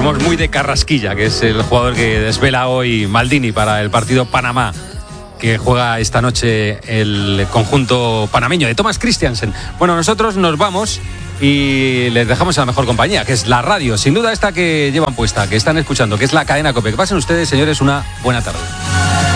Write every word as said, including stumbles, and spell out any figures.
somos muy de Carrasquilla, que es el jugador que desvela hoy Maldini para el partido Panamá, que juega esta noche el conjunto panameño de Thomas Christiansen. Bueno, nosotros nos vamos y les dejamos a la mejor compañía, que es la radio, sin duda esta que llevan puesta, que están escuchando, que es la cadena COPE. Que pasen ustedes, señores, una buena tarde.